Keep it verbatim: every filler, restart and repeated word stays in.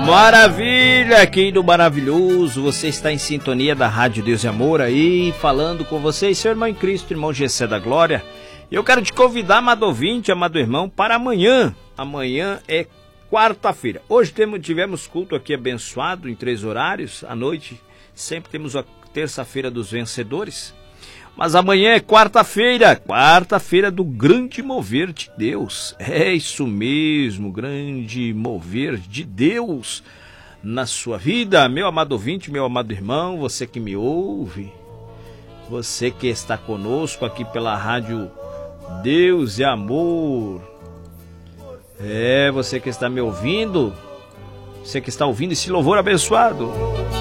Maravilha, querido maravilhoso, você está em sintonia da Rádio Deus e Amor aí, falando com vocês, seu irmão em Cristo, irmão Gessé da Glória. Eu quero te convidar, amado ouvinte, amado irmão, para amanhã. Amanhã é quarta-feira. Hoje temos, tivemos culto aqui abençoado em três horários, à noite sempre temos a terça-feira dos vencedores. Mas amanhã é quarta-feira, quarta-feira do grande mover de Deus. É isso mesmo, grande mover de Deus na sua vida. Meu amado ouvinte, meu amado irmão, você que me ouve, você que está conosco aqui pela Rádio Deus e Amor. É, você que está me ouvindo, você que está ouvindo esse louvor abençoado.